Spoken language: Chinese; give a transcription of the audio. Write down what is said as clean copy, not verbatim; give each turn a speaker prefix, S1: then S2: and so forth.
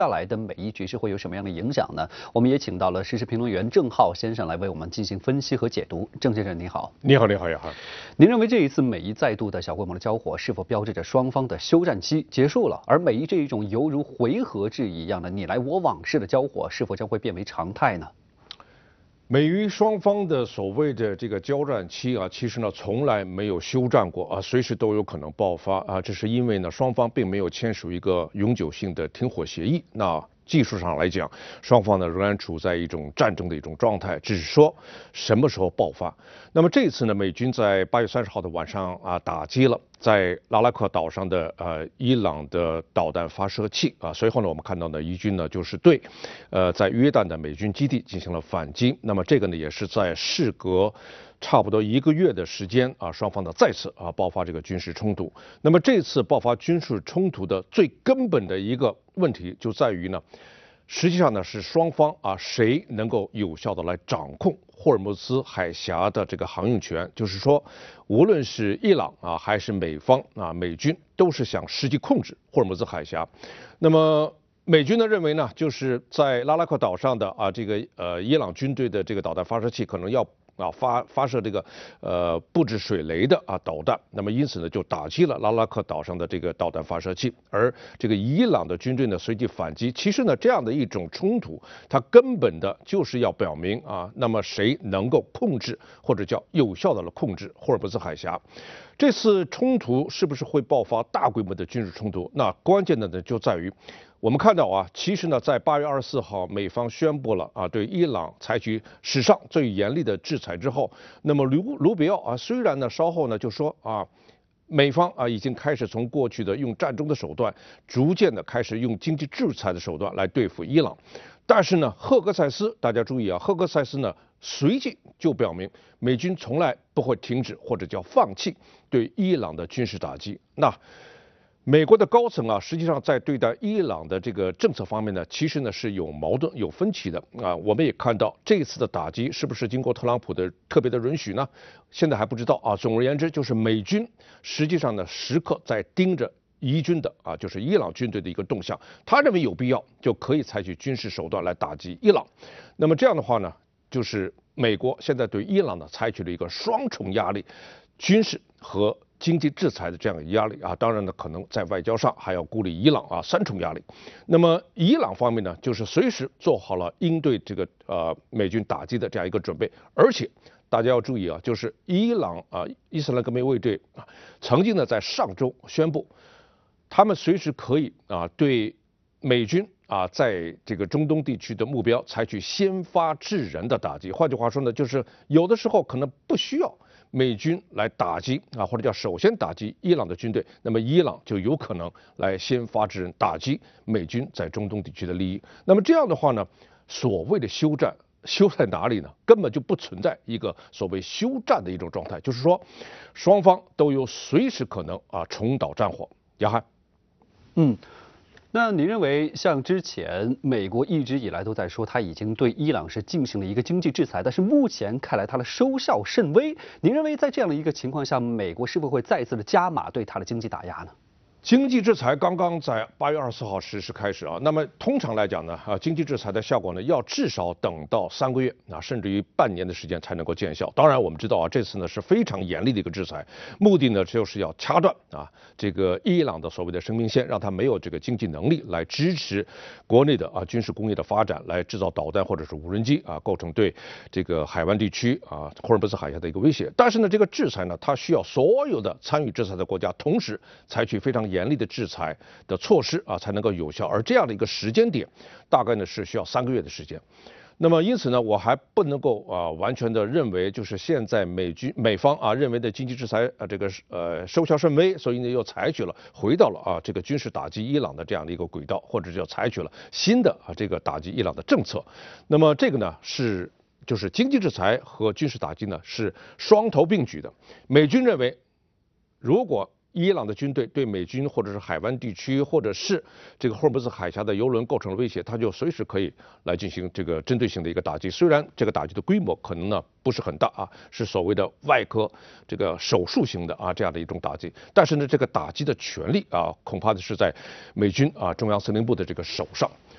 S1: 下来的美伊局势会有什么样的影响呢？我们也请到了时事评论员郑浩先生来为我们进行分析和解读。郑先生你好。
S2: 你好，亚航。
S1: 您认为这一次美伊再度的小规模的交火，是否标志着双方的休战期结束了？而美伊这一种犹如回合制一样的你来我往式的交火，是否将会变为常态呢？
S2: 美伊双方的所谓的这个交战期啊，其实呢从来没有休战过啊，随时都有可能爆发啊。这是因为呢双方并没有签署一个永久性的停火协议。那技术上来讲，双方呢仍然处在一种战争的一种状态，只是说什么时候爆发。那么这次呢，美军在8月30号的晚上啊打击了在拉拉克岛上的伊朗的导弹发射器啊。随后呢，我们看到呢，伊军呢就是对在约旦的美军基地进行了反击。那么这个呢也是在事隔差不多1个月的时间啊，双方呢再次爆发这个军事冲突。那么这次爆发军事冲突的最根本的一个问题就在于呢，实际上呢是双方谁能够有效的来掌控霍尔木兹海峡的这个航运权，就是说，无论是伊朗还是美方美军都是想实际控制霍尔木兹海峡。那么美军呢认为呢，就是在拉拉克岛上的这个伊朗军队的这个导弹发射器可能要发射这个布置水雷的导弹，那么因此呢就打击了拉拉克岛上的这个导弹发射器，而这个伊朗的军队呢随即反击。其实呢这样的一种冲突，它根本的就是要表明那么谁能够控制或者叫有效的控制霍尔木兹海峡。这次冲突是不是会爆发大规模的军事冲突？那关键的呢就在于，我们看到其实呢，在8月24号，美方宣布了对伊朗采取史上最严厉的制裁之后，那么卢比奥虽然呢稍后呢就说美方已经开始从过去的用战争的手段，逐渐的开始用经济制裁的手段来对付伊朗，但是呢，赫格塞斯大家注意赫格塞斯呢随即就表明，美军从来不会停止或者叫放弃对伊朗的军事打击。那美国的高层实际上在对待伊朗的这个政策方面呢，其实呢是有矛盾、有分歧的我们也看到这次的打击是不是经过特朗普的特别的允许呢？现在还不知道总而言之，就是美军实际上呢时刻在盯着伊军的就是伊朗军队的一个动向，他认为有必要就可以采取军事手段来打击伊朗。那么这样的话呢，就是美国现在对伊朗呢采取了一个双重压力，军事和经济制裁的这样的压力当然呢，可能在外交上还要孤立伊朗3重压力。那么伊朗方面呢，就是随时做好了应对这个美军打击的这样一个准备，而且大家要注意就是伊朗伊斯兰革命卫队曾经呢在上周宣布，他们随时可以对美军在这个中东地区的目标采取先发制人的打击。换句话说呢，就是有的时候可能不需要美军来打击或者叫首先打击伊朗的军队，那么伊朗就有可能来先发制人打击美军在中东地区的利益。那么这样的话呢，所谓的休战休在哪里呢？根本就不存在一个所谓休战的一种状态，就是说双方都有随时可能重蹈战火。亚涵。
S1: 那您认为，像之前美国一直以来都在说，他已经对伊朗是进行了一个经济制裁，但是目前看来它的收效甚微。您认为在这样的一个情况下，美国是否会再次的加码对它的经济打压呢？
S2: 经济制裁刚刚在8月24号实施开始那么通常来讲呢经济制裁的效果呢要至少等到3个月甚至于半年的时间才能够见效。当然我们知道这次呢是非常严厉的一个制裁，目的呢就是要掐断这个伊朗的所谓的生命线，让它没有这个经济能力来支持国内的军事工业的发展，来制造导弹或者是无人机构成对这个海湾地区霍尔木兹海峡的一个威胁。但是呢这个制裁呢，它需要所有的参与制裁的国家同时采取非常严厉的制裁的措施才能够有效，而这样的一个时间点大概呢是需要3个月的时间。那么因此呢，我还不能够完全的认为就是现在美方认为的经济制裁这个收效甚微，所以呢又采取了回到了这个军事打击伊朗的这样的一个轨道，或者就采取了新的这个打击伊朗的政策。那么这个呢就是经济制裁和军事打击呢是双头并举的。美军认为，如果伊朗的军队对美军或者是海湾地区或者是这个霍尔木兹海峡的油轮构成了威胁，它就随时可以来进行这个针对性的一个打击。虽然这个打击的规模可能呢不是很大是所谓的外科这个手术型的这样的一种打击，但是呢这个打击的权力恐怕是在美军中央司令部的这个手上。